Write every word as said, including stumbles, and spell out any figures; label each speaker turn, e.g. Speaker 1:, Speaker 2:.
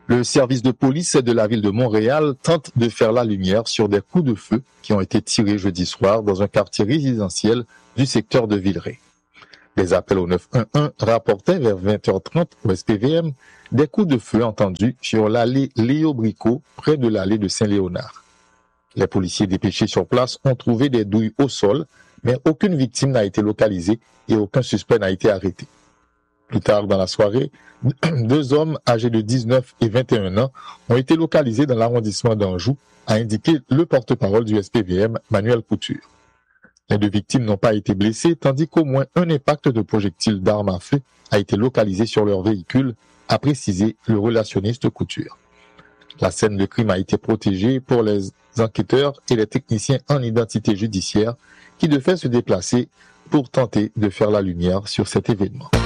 Speaker 1: Le service de police de la ville de Montréal tente de faire la lumière sur des coups de feu qui ont été tirés jeudi soir dans un quartier résidentiel du secteur de Villeray. Les appels au neuf un un rapportaient vers vingt heures trente au S P V M des coups de feu entendus sur l'allée Léo Bricot, près de l'allée de Saint-Léonard. Les policiers dépêchés sur place ont trouvé des douilles au sol, mais aucune victime n'a été localisée et aucun suspect n'a été arrêté. Plus tard dans la soirée, deux hommes âgés de dix-neuf et vingt et un ans ont été localisés dans l'arrondissement d'Anjou, a indiqué le porte-parole du S P V M, Manuel Couture. Les deux victimes n'ont pas été blessées, tandis qu'au moins un impact de projectiles d'armes à feu a été localisé sur leur véhicule, a précisé le relationniste Couture. La scène de crime a été protégée pour les enquêteurs et les techniciens en identité judiciaire qui devaient se déplacer pour tenter de faire la lumière sur cet événement.